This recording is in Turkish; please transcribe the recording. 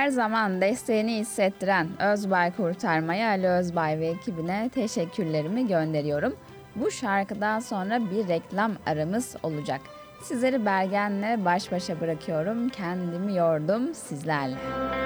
Her zaman desteğini hissettiren Özbay Kurtarma'ya, Ali Özbay ve ekibine teşekkürlerimi gönderiyorum. Bu şarkıdan sonra bir reklam aramız olacak. Sizleri Bergen'le baş başa bırakıyorum. Kendimi yordum sizlerle.